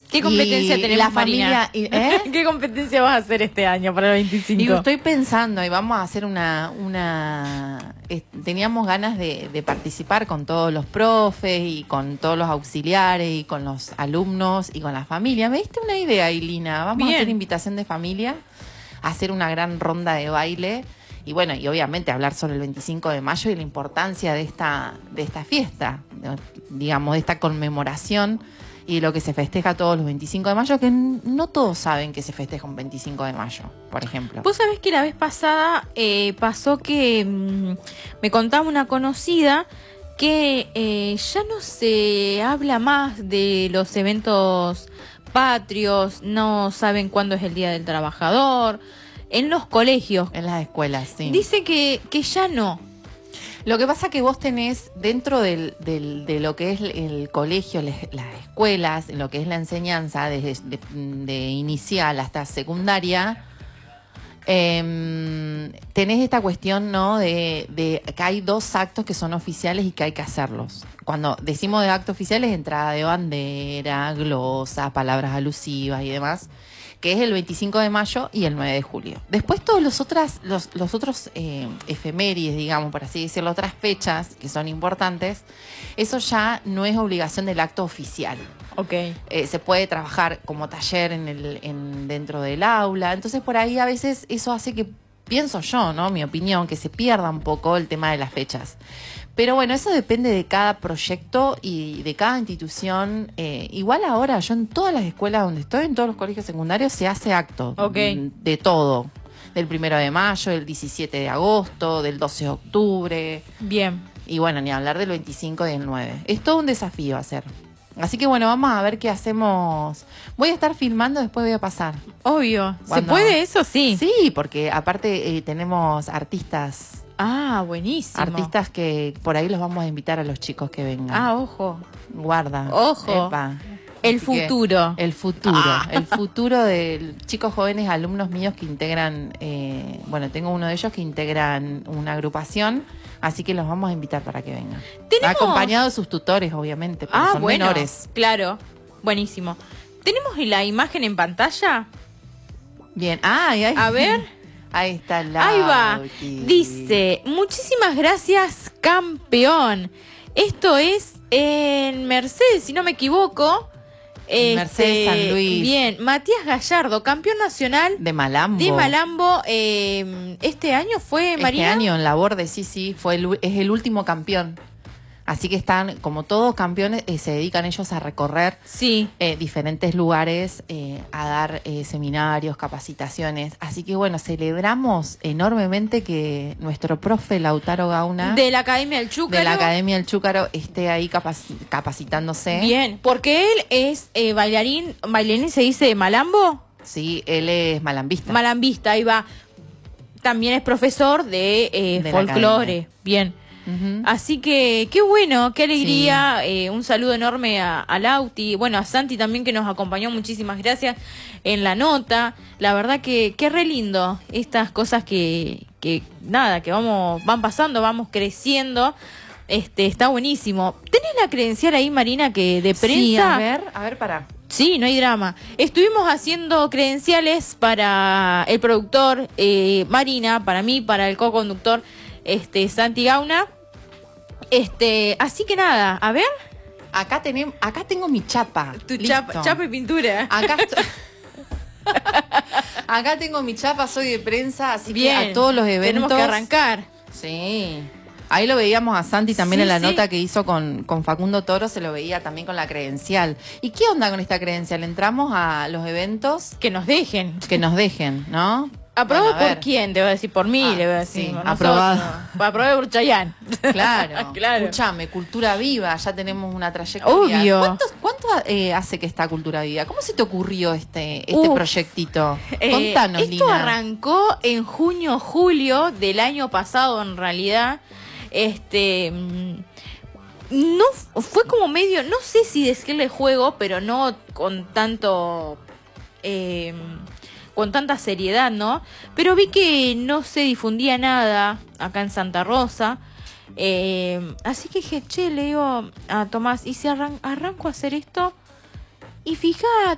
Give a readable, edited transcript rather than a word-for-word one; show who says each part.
Speaker 1: ¿Qué competencia
Speaker 2: Y
Speaker 1: tenemos,
Speaker 2: la
Speaker 1: Marina?
Speaker 2: familia, ¿eh?
Speaker 1: ¿Qué competencia vas a hacer este año para el 25?
Speaker 2: Y estoy pensando, y vamos a hacer teníamos ganas de participar con todos los profes y con todos los auxiliares y con los alumnos y con la familia. ¿Me diste una idea, Ilina? Vamos
Speaker 1: Bien.
Speaker 2: a hacer invitación de familia, a hacer una gran ronda de baile y bueno, y obviamente hablar sobre el 25 de mayo y la importancia de esta fiesta, digamos, de esta conmemoración y lo que se festeja todos los 25 de mayo, que no todos saben que se festeja un 25 de mayo, por ejemplo.
Speaker 1: Vos sabés que la vez pasada pasó que me contaba una conocida que ya no se habla más de los eventos patrios, no saben cuándo es el Día del Trabajador, en los colegios.
Speaker 2: En las escuelas, sí.
Speaker 1: Dice que ya no.
Speaker 2: Lo que pasa que vos tenés dentro de lo que es el colegio, las escuelas, lo que es la enseñanza, desde de inicial hasta secundaria, tenés esta cuestión, ¿no? De que hay 2 actos que son oficiales y que hay que hacerlos. Cuando decimos de actos oficiales, entrada de bandera, glosa, palabras alusivas y demás, que es el 25 de mayo y el 9 de julio. Después todos los otros efemérides, digamos, por así decirlo, otras fechas que son importantes, eso ya no es obligación del acto oficial.
Speaker 1: Ok.
Speaker 2: Se puede trabajar como taller dentro del aula, entonces por ahí a veces eso hace que, pienso yo, ¿no? Mi opinión, que se pierda un poco el tema de las fechas. Pero bueno, eso depende de cada proyecto y de cada institución. Igual ahora, yo en todas las escuelas donde estoy, en todos los colegios secundarios, se hace acto de todo. Del 1 de mayo, del 17 de agosto, del 12 de octubre.
Speaker 1: Bien.
Speaker 2: Y bueno, ni hablar del 25 y del 9. Es todo un desafío hacer. Así que bueno, vamos a ver qué hacemos. Voy a estar filmando, después voy a pasar.
Speaker 1: Obvio. ¿Se
Speaker 2: Cuando-
Speaker 1: puede eso? Sí.
Speaker 2: Sí, porque aparte tenemos artistas.
Speaker 1: Ah, buenísimo.
Speaker 2: Artistas que por ahí los vamos a invitar a los chicos que vengan.
Speaker 1: Ah, ojo.
Speaker 2: Guarda.
Speaker 1: Ojo.
Speaker 2: Epa.
Speaker 1: El
Speaker 2: Así que,
Speaker 1: futuro.
Speaker 2: El futuro.
Speaker 1: Ah.
Speaker 2: El futuro de chicos jóvenes, alumnos míos que integran, bueno, tengo uno de ellos que integran una agrupación, así que los vamos a invitar para que vengan.
Speaker 1: Tenemos-
Speaker 2: Acompañado de sus tutores, obviamente, porque son
Speaker 1: bueno.
Speaker 2: menores.
Speaker 1: Claro. Buenísimo. ¿Tenemos la imagen en pantalla?
Speaker 2: Bien. Ah, ahí,
Speaker 1: A ver.
Speaker 2: ahí está la.
Speaker 1: Ahí va. Dice, muchísimas gracias, campeón. Esto es en Mercedes, si no me equivoco.
Speaker 2: Mercedes San Luis.
Speaker 1: Bien, Matías Gallardo, campeón nacional
Speaker 2: De Malambo.
Speaker 1: de Malambo. Este año fue, Marina.
Speaker 2: Este año en Laborde, sí, es el último campeón. Así que están, como todos campeones, se dedican ellos a recorrer
Speaker 1: Sí.
Speaker 2: diferentes lugares, a dar seminarios, capacitaciones. Así que bueno, celebramos enormemente que nuestro profe Lautaro Gauna,
Speaker 1: De la Academia del Chúcaro.
Speaker 2: de la Academia del Chúcaro, esté ahí capacitándose.
Speaker 1: Bien, porque él es bailarín se dice de Malambo.
Speaker 2: Sí, él es malambista.
Speaker 1: Malambista, ahí va. También es profesor de
Speaker 2: De la
Speaker 1: folclore.
Speaker 2: academia.
Speaker 1: Bien.
Speaker 2: Ujú.
Speaker 1: Así que qué bueno, qué alegría. Un saludo enorme a Lauti, bueno, a Santi también que nos acompañó, muchísimas gracias en la nota. La verdad que re lindo estas cosas que nada, que van pasando, vamos creciendo. Está buenísimo. ¿Tenés la credencial ahí, Marina, que de prensa?
Speaker 2: Sí, a ver, para.
Speaker 1: Sí, no hay drama. Estuvimos haciendo credenciales para el productor Marina, para mí, para el co-conductor Santi Gauna. Así que nada, a ver.
Speaker 2: Acá tengo mi chapa.
Speaker 1: Tu
Speaker 2: Listo.
Speaker 1: chapa y pintura.
Speaker 2: Acá tengo mi chapa, soy de prensa, así
Speaker 1: Bien,
Speaker 2: que a todos los eventos.
Speaker 1: tenemos que arrancar.
Speaker 2: Sí. Ahí lo veíamos a Santi también
Speaker 1: Sí,
Speaker 2: en la
Speaker 1: sí.
Speaker 2: nota que hizo con Facundo Toro, se lo veía también con la credencial. ¿Y qué onda con esta credencial? Entramos a los eventos
Speaker 1: Que nos dejen.
Speaker 2: que nos dejen, ¿no?
Speaker 1: ¿Aprobado
Speaker 2: Bueno, a ver.
Speaker 1: por quién? Te voy a decir por mí,
Speaker 2: Ah,
Speaker 1: le voy a decir.
Speaker 2: sí,
Speaker 1: por
Speaker 2: aprobado.
Speaker 1: nosotros. Aprobado por Chayanne.
Speaker 2: Claro,
Speaker 1: Claro.
Speaker 2: Escuchame, Cultura Viva, ya tenemos una trayectoria.
Speaker 1: Obvio.
Speaker 2: ¿Cuánto hace que está Cultura Viva? ¿Cómo se te ocurrió este
Speaker 1: Uf.
Speaker 2: proyectito? Contanos,
Speaker 1: esto
Speaker 2: Lina.
Speaker 1: arrancó en junio, julio del año pasado, en realidad. No fue como medio, no sé si decirle juego, pero no con tanto con tanta seriedad, ¿no? Pero vi que no se difundía nada acá en Santa Rosa. Así que dije, che, le digo a Tomás, ¿y si arranco a hacer esto? Y fíjate,